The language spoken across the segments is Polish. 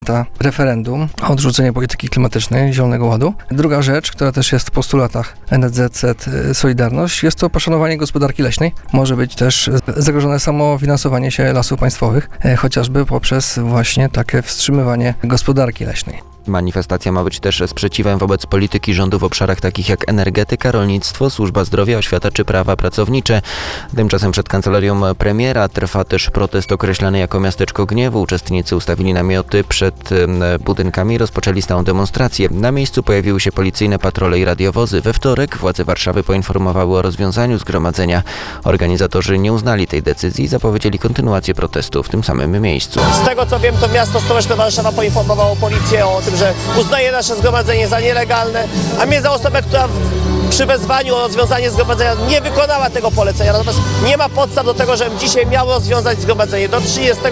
referendum o odrzucenie polityki klimatycznej Zielonego Ładu. Druga rzecz, która też jest w postulatach NSZZ Solidarność, jest to poszanowanie gospodarki leśnej. Może być też zagrożone samo finansowanie się lasów państwowych, chociażby poprzez właśnie takie wstrzymywanie gospodarki leśnej. Manifestacja ma być też sprzeciwem wobec polityki rządu w obszarach takich jak energetyka, rolnictwo, służba zdrowia, oświata czy prawa pracownicze. Tymczasem przed kancelarią premiera trwa też protest określany jako miasteczko gniewu. Uczestnicy ustawili namioty przed budynkami i rozpoczęli stałą demonstrację. Na miejscu pojawiły się policyjne patrole i radiowozy. We wtorek władze Warszawy poinformowały o rozwiązaniu zgromadzenia. Organizatorzy nie uznali tej decyzji i zapowiedzieli kontynuację protestu w tym samym miejscu. Z tego co wiem, to miasto stołeczne Warszawa poinformowało policję o tym, że uznaje nasze zgromadzenie za nielegalne, a mnie za osobę, która przy wezwaniu o rozwiązanie zgromadzenia nie wykonała tego polecenia. Natomiast nie ma podstaw do tego, żebym dzisiaj miał rozwiązać zgromadzenie. Do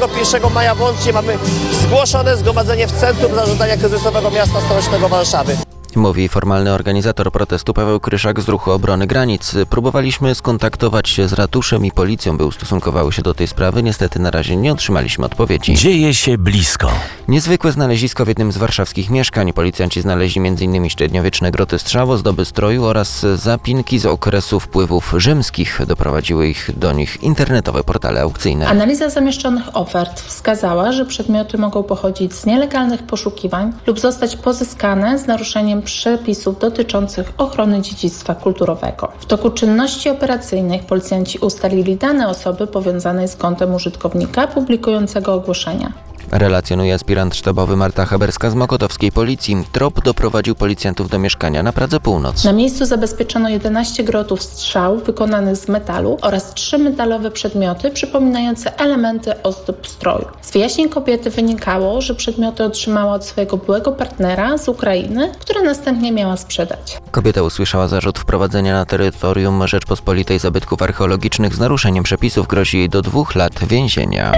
31 maja włącznie mamy zgłoszone zgromadzenie w Centrum Zarządzania Kryzysowego Miasta Stołecznego Warszawy. Mówi formalny organizator protestu Paweł Kryszak z Ruchu Obrony Granic. Próbowaliśmy skontaktować się z ratuszem i policją, by ustosunkowały się do tej sprawy. Niestety na razie nie otrzymaliśmy odpowiedzi. Dzieje się blisko. Niezwykłe znalezisko w jednym z warszawskich mieszkań. Policjanci znaleźli m.in. średniowieczne groty strzał, ozdoby stroju oraz zapinki z okresu wpływów rzymskich. Doprowadziły ich do nich internetowe portale aukcyjne. Analiza zamieszczonych ofert wskazała, że przedmioty mogą pochodzić z nielegalnych poszukiwań lub zostać pozyskane z naruszeniem przepisów dotyczących ochrony dziedzictwa kulturowego. W toku czynności operacyjnych policjanci ustalili dane osoby powiązanej z kontem użytkownika publikującego ogłoszenia. Relacjonuje aspirant sztabowy Marta Haberska z mokotowskiej policji. Trop doprowadził policjantów do mieszkania na Pradze Północ. Na miejscu zabezpieczono 11 grotów strzał wykonanych z metalu oraz 3 metalowe przedmioty przypominające elementy ozdób stroju. Z wyjaśnień kobiety wynikało, że przedmioty otrzymała od swojego byłego partnera z Ukrainy, który następnie miała sprzedać. Kobieta usłyszała zarzut wprowadzenia na terytorium Rzeczpospolitej zabytków archeologicznych z naruszeniem przepisów. Grozi jej do 2 lat więzienia.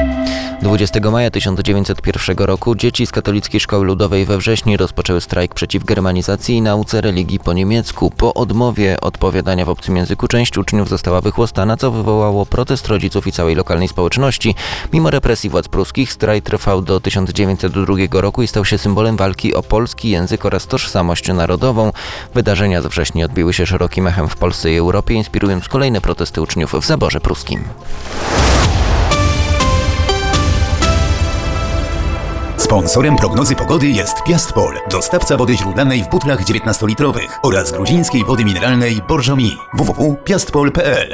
20 maja 1901 roku dzieci z katolickiej szkoły ludowej we Wrześni rozpoczęły strajk przeciw germanizacji i nauce religii po niemiecku. Po odmowie odpowiadania w obcym języku część uczniów została wychłostana, co wywołało protest rodziców i całej lokalnej społeczności. Mimo represji władz pruskich strajk trwał do 1902 roku i stał się symbolem walki o polski język oraz tożsamość narodową. Wydarzenia z wrześni odbiły się szerokim echem w Polsce i Europie, inspirując kolejne protesty uczniów w zaborze pruskim. Sponsorem prognozy pogody jest Piastpol, dostawca wody źródlanej w butlach 19-litrowych oraz gruzińskiej wody mineralnej Borżomi. www.piastpol.pl.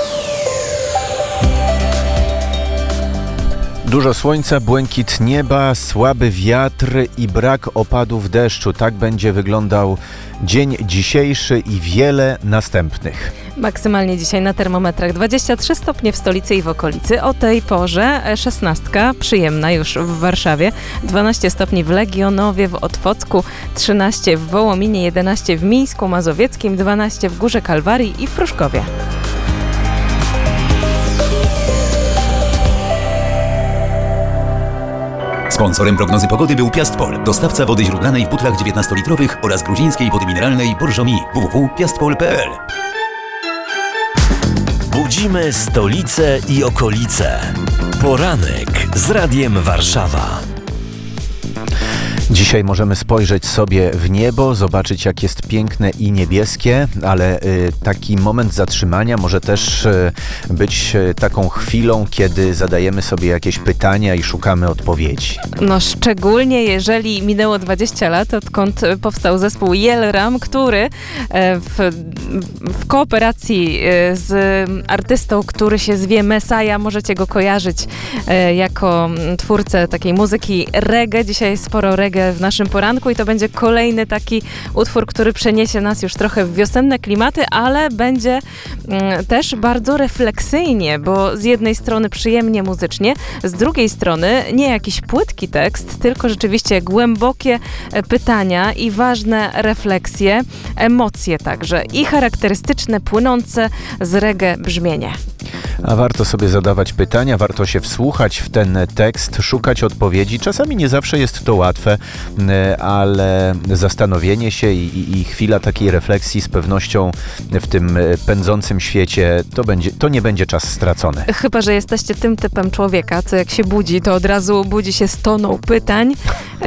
Dużo słońca, błękit nieba, słaby wiatr i brak opadów deszczu. Tak będzie wyglądał dzień dzisiejszy i wiele następnych. Maksymalnie dzisiaj na termometrach 23 stopnie w stolicy i w okolicy. O tej porze 16 przyjemna już w Warszawie, 12 stopni w Legionowie, w Otwocku, 13 w Wołominie, 11 w Mińsku Mazowieckim, 12 w Górze Kalwarii i w Pruszkowie. Sponsorem prognozy pogody był Piastpol, dostawca wody źródlanej w butlach 19-litrowych oraz gruzińskiej wody mineralnej Borżomi. www.piastpol.pl. Budzimy stolicę i okolice. Poranek z Radiem Warszawa. Dzisiaj możemy spojrzeć sobie w niebo, zobaczyć jak jest piękne i niebieskie, ale taki moment zatrzymania może też być taką chwilą, kiedy zadajemy sobie jakieś pytania i szukamy odpowiedzi. No szczególnie jeżeli minęło 20 lat, odkąd powstał zespół Jelram, który w kooperacji z artystą, który się zwie Messiah, możecie go kojarzyć jako twórcę takiej muzyki reggae. Dzisiaj jest sporo reggae w naszym poranku i to będzie kolejny taki utwór, który przeniesie nas już trochę w wiosenne klimaty, ale będzie też bardzo refleksyjnie, bo z jednej strony przyjemnie muzycznie, z drugiej strony nie jakiś płytki tekst, tylko rzeczywiście głębokie pytania i ważne refleksje, emocje także i charakterystyczne, płynące z reggae brzmienie. A warto sobie zadawać pytania, warto się wsłuchać w ten tekst, szukać odpowiedzi. Czasami nie zawsze jest to łatwe, ale zastanowienie się i chwila takiej refleksji z pewnością w tym pędzącym świecie, to nie będzie czas stracony. Chyba że jesteście tym typem człowieka, co jak się budzi, to od razu budzi się z toną pytań